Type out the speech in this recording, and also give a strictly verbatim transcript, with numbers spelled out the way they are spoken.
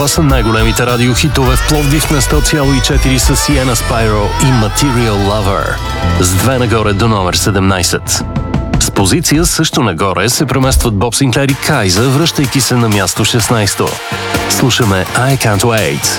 Това са най-големите радиохитове в Пловдив на сто цяло и четири с Sienna Spyro и Material Lover. С две нагоре до номер седемнайсет. С позиция също нагоре се преместват Боб Синклер и Кайза, връщайки се на място шестнайсето. Слушаме I Can't Wait.